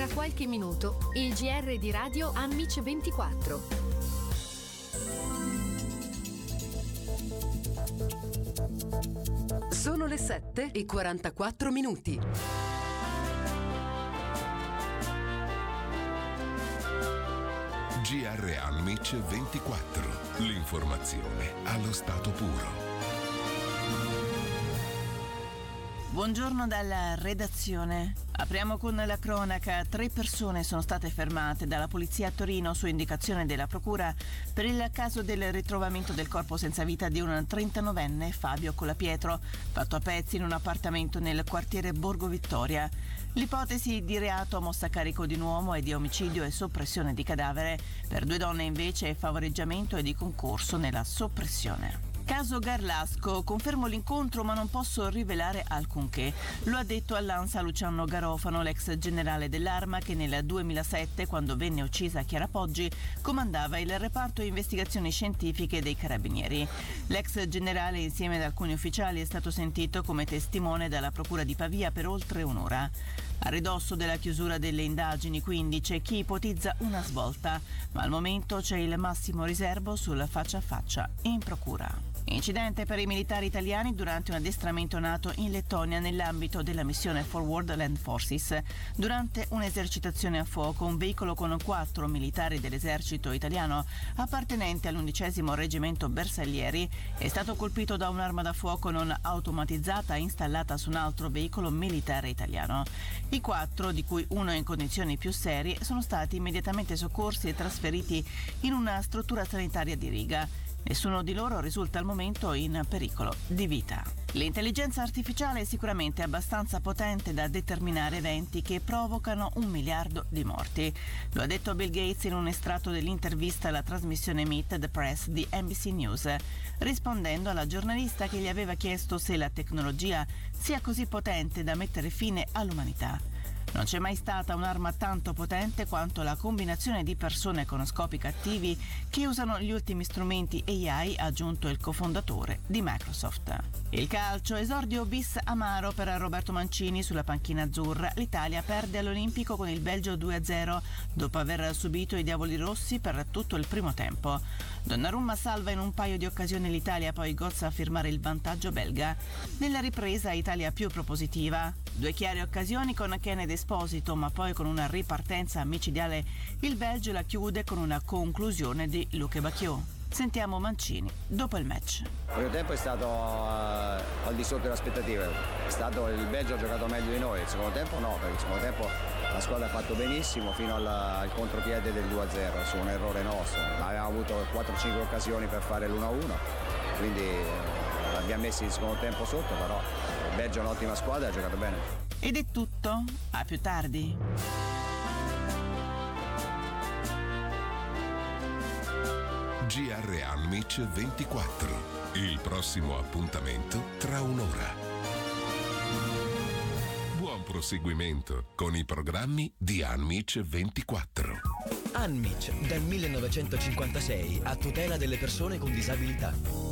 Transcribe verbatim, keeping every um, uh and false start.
Tra qualche minuto, il G R di Radio Amici ventiquattro. Sono le sette e quarantaquattro minuti. G R Amici ventiquattro. L'informazione allo stato puro. Buongiorno dalla redazione. Apriamo con la cronaca. Tre persone sono state fermate dalla polizia a Torino su indicazione della procura per il caso del ritrovamento del corpo senza vita di un trentanovenne, Fabio Colapietro, fatto a pezzi in un appartamento nel quartiere Borgo Vittoria. L'ipotesi di reato mossa a carico di un uomo è di omicidio e soppressione di cadavere. Per due donne invece è favoreggiamento e di concorso nella soppressione. Caso Garlasco, confermo l'incontro ma non posso rivelare alcunché. Lo ha detto all'ANSA Luciano Garofano, l'ex generale dell'Arma che nel duemilasette, quando venne uccisa Chiara Poggi, comandava il reparto investigazioni scientifiche dei Carabinieri. L'ex generale insieme ad alcuni ufficiali è stato sentito come testimone dalla procura di Pavia per oltre un'ora. A ridosso della chiusura delle indagini quindi c'è chi ipotizza una svolta, ma al momento c'è il massimo riservo sul faccia a faccia in procura. Incidente per i militari italiani durante un addestramento NATO in Lettonia nell'ambito della missione Forward Land Forces. Durante un'esercitazione a fuoco, un veicolo con quattro militari dell'esercito italiano appartenente all'undicesimo reggimento Bersaglieri è stato colpito da un'arma da fuoco non automatizzata installata su un altro veicolo militare italiano. I quattro, di cui uno in condizioni più serie, sono stati immediatamente soccorsi e trasferiti in una struttura sanitaria di Riga. Nessuno di loro risulta al momento in pericolo di vita. L'intelligenza artificiale è sicuramente abbastanza potente da determinare eventi che provocano un miliardo di morti. Lo ha detto Bill Gates in un estratto dell'intervista alla trasmissione Meet the Press di N B C News, rispondendo alla giornalista che gli aveva chiesto se la tecnologia sia così potente da mettere fine all'umanità. Non c'è mai stata un'arma tanto potente quanto la combinazione di persone con scopi cattivi che usano gli ultimi strumenti A I, ha aggiunto il cofondatore di Microsoft. Il calcio, esordio bis amaro per Roberto Mancini sulla panchina azzurra. L'Italia perde all'Olimpico con il Belgio due a zero dopo aver subito i diavoli rossi per tutto il primo tempo. Donnarumma salva in un paio di occasioni l'Italia, poi gozza a firmare il vantaggio belga. Nella ripresa Italia più propositiva. Due chiare occasioni con Kennedy Esposito, ma poi con una ripartenza micidiale il Belgio la chiude con una conclusione di Luque Bacchio. Sentiamo Mancini dopo il match. Il primo tempo è stato uh, al di sotto delle aspettative. È stato il Belgio ha giocato meglio di noi. Il secondo tempo no, perché il secondo tempo la squadra ha fatto benissimo fino al, al contropiede del due a zero su un errore nostro. Avevamo avuto quattro cinque occasioni per fare l'uno a uno, quindi uh, l'abbiamo messi il secondo tempo sotto, però il Belgio è un'ottima squadra e ha giocato bene. Ed è tutto, a più tardi. G R Amici ventiquattro. Il prossimo appuntamento tra un'ora. Buon proseguimento con i programmi di Amici ventiquattro. Anmic, dal millenovecentocinquantasei, a tutela delle persone con disabilità.